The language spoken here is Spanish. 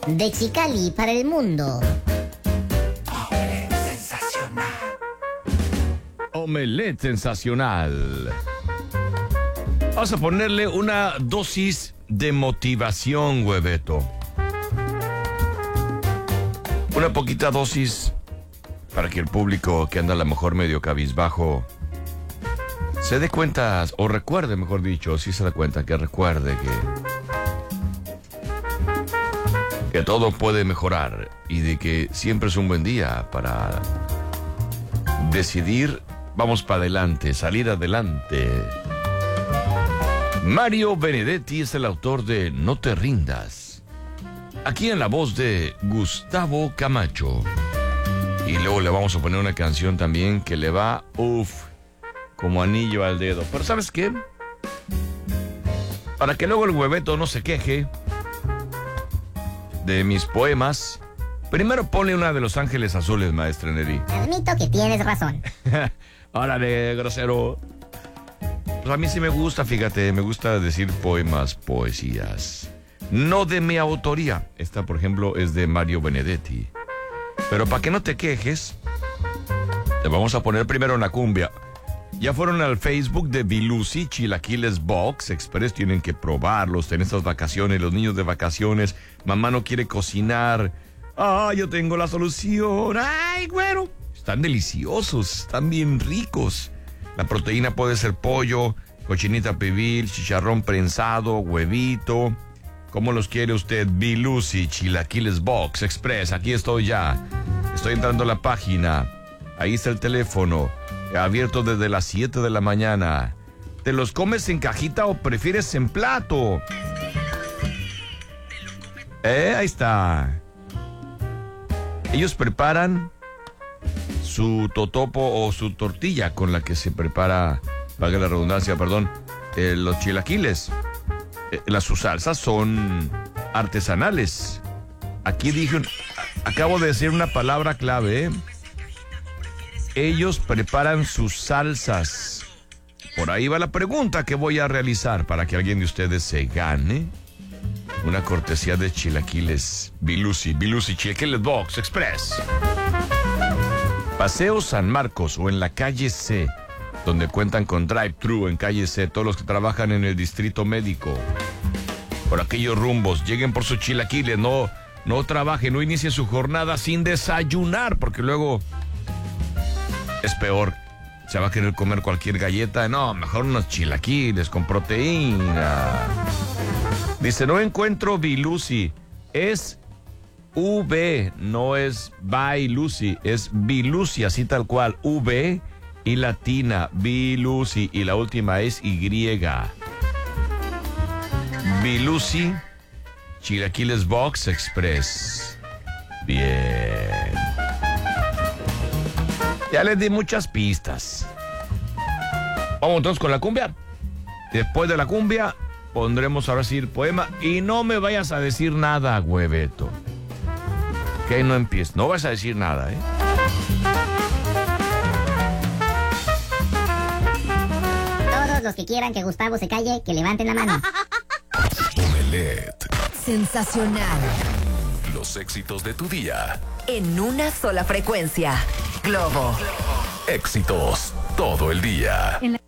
De Chicali para el mundo. Omelette sensacional. Vamos a ponerle una dosis de motivación, hueveto. Una poquita dosis para que el público que anda a lo mejor medio cabizbajo se dé cuenta, o recuerde, mejor dicho, si se da cuenta, que recuerde que todo puede mejorar y de que siempre es un buen día para decidir, vamos para adelante, salir adelante. Mario Benedetti es el autor de No te rindas, aquí en la voz de Gustavo Camacho. Y luego le vamos a poner una canción también que le va, como anillo al dedo. Pero ¿sabes qué? Para que luego el hueveto no se queje de mis poemas, primero ponle una de Los Ángeles Azules, maestra Neri. Admito que tienes razón. Órale, grosero. Pues a mí sí me gusta, fíjate, me gusta decir poemas, poesías. No de mi autoría. Esta, por ejemplo, es de Mario Benedetti. Pero para que no te quejes, te vamos a poner primero una cumbia. Ya fueron al Facebook de Bilusi Chilaquiles Box Express, tienen que probarlos en estas vacaciones, los niños de vacaciones. Mamá no quiere cocinar. Yo tengo la solución. Ay, güero. Están deliciosos, están bien ricos. La proteína puede ser pollo, cochinita pibil, chicharrón prensado, huevito. ¿Cómo los quiere usted? Bilusi Chilaquiles Box Express. Aquí estoy ya. Estoy entrando a la página. Ahí está el teléfono. Abierto desde las 7 de la mañana. ¿Te los comes en cajita o prefieres en plato? Ahí está. Ellos preparan su totopo o su tortilla con la que se prepara, valga la redundancia, perdón, los chilaquiles. Sus salsas son artesanales. Aquí acabo de decir una palabra clave, Ellos preparan sus salsas. Por ahí va la pregunta que voy a realizar para que alguien de ustedes se gane una cortesía de chilaquiles Bilusi Chilaquiles Box Express. Paseo San Marcos o en la calle C, donde cuentan con drive-thru en calle C, todos los que trabajan en el distrito médico. Por aquellos rumbos, lleguen por sus chilaquiles, no trabajen, no inicien su jornada sin desayunar, porque luego es peor. Se va a querer comer cualquier galleta. No, mejor unos chilaquiles con proteína. Dice, no encuentro Bilusi. Es V, no es Bilusi, es Bilusi, así tal cual. V y latina, Bilusi, y la última es Y. Bilusi Chilaquiles Box Express. Bien. Ya les di muchas pistas. Vamos entonces con la cumbia. Después de la cumbia pondremos ahora sí el poema. Y no me vayas a decir nada, hueveto. Que no empieces. No vas a decir nada, ¿eh? Todos los que quieran que Gustavo se calle, que levanten la mano. Omelette. Sensacional. Los éxitos de tu día. En una sola frecuencia. Globo. Éxitos todo el día.